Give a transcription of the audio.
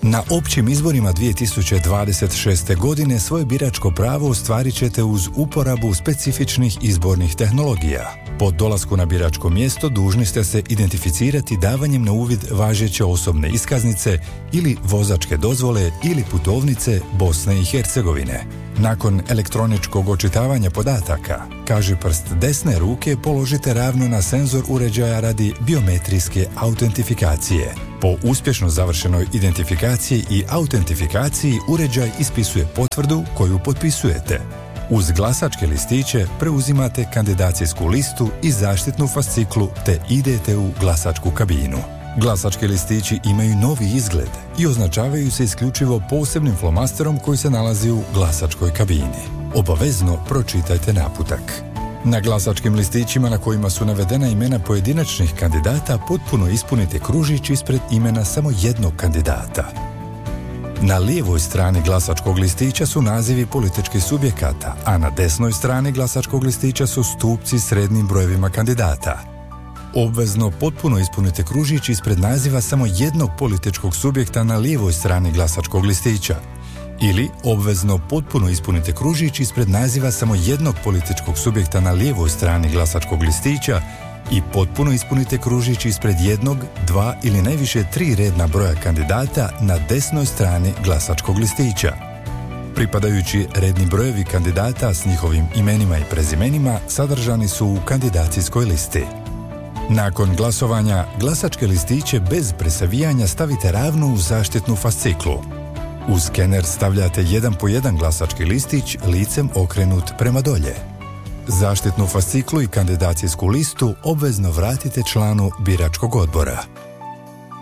Na općim izborima 2026. godine svoje biračko pravo ostvarit ćete uz uporabu specifičnih izbornih tehnologija. Po dolasku na biračko mjesto dužni ste se identificirati davanjem na uvid važeće osobne iskaznice ili vozačke dozvole ili putovnice Bosne i Hercegovine. Nakon elektroničkog očitavanja podataka, kažiprst desne ruke položite ravno na senzor uređaja radi biometrijske autentifikacije. Po uspješno završenoj identifikaciji i autentifikaciji uređaj ispisuje potvrdu koju potpisujete. Uz glasačke listiće preuzimate kandidacijsku listu i zaštitnu fasciklu te idete u glasačku kabinu. Glasački listići imaju novi izgled i označavaju se isključivo posebnim flomasterom koji se nalazi u glasačkoj kabini. Obavezno pročitajte naputak. Na glasačkim listićima na kojima su navedena imena pojedinačnih kandidata potpuno ispunite kružić ispred imena samo jednog kandidata. Na lijevoj strani glasačkog listića su nazivi političkih subjekata, a na desnoj strani glasačkog listića su stupci s rednim brojevima kandidata. Obvezno potpuno ispunite kružić ispred naziva samo jednog političkog subjekta na lijevoj strani glasačkog listića. Ili obvezno potpuno ispunite kružić ispred naziva samo jednog političkog subjekta na lijevoj strani glasačkog listića i potpuno ispunite kružić ispred jednog, dva ili najviše 3 redna broja kandidata na desnoj strani glasačkog listića. Pripadajući redni brojevi kandidata s njihovim imenima i prezimenima sadržani su u kandidacijskoj listi. Nakon glasovanja, glasačke listiće bez presavijanja stavite ravno u zaštitnu fasciklu. U skener stavljate jedan po jedan glasački listić licem okrenut prema dolje. Zaštitnu fasciklu i kandidacijsku listu obvezno vratite članu biračkog odbora.